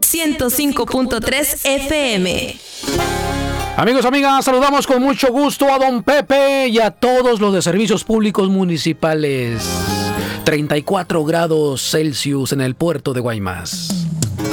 105.3 FM. Amigos, amigas, saludamos con mucho gusto a don Pepe y a todos los de servicios públicos municipales. 34 grados Celsius en el puerto de Guaymas.